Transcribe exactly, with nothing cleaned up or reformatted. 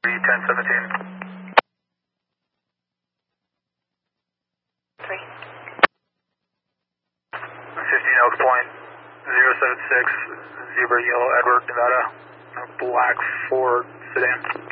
ten seventeen. Three. fifteen Oaks Point, zero seven six, Zebra Yellow Edward, Nevada, a black Ford sedan.